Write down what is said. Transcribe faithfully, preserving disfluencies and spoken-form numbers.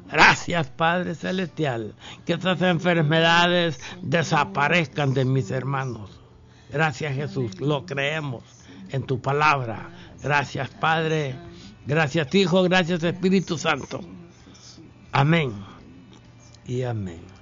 Gracias, Padre Celestial, que estas enfermedades desaparezcan de mis hermanos. Gracias, Jesús, lo creemos en tu palabra. Gracias, Padre. Gracias, Hijo. Gracias, Espíritu Santo. Amén y amén.